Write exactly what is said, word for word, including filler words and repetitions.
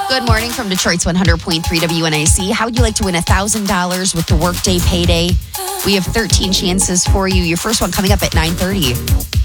Good morning from Detroit's one hundred point three W N I C. How would you like to win one thousand dollars with the Workday Payday? We have thirteen chances for you. Your first one coming up at nine thirty.